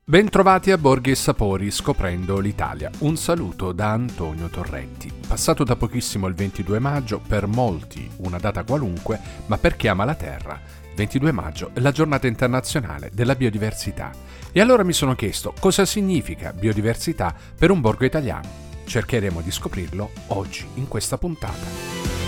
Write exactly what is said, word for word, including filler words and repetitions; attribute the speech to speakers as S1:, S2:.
S1: Bentrovati a Borghi e Sapori scoprendo l'Italia. Un saluto da Antonio Torrenti. Passato da pochissimo il ventidue maggio, per molti una data qualunque, ma per chi ama la terra, il ventidue maggio è la giornata internazionale della biodiversità. E allora mi sono chiesto cosa significa biodiversità per un borgo italiano. Cercheremo di scoprirlo oggi in questa puntata.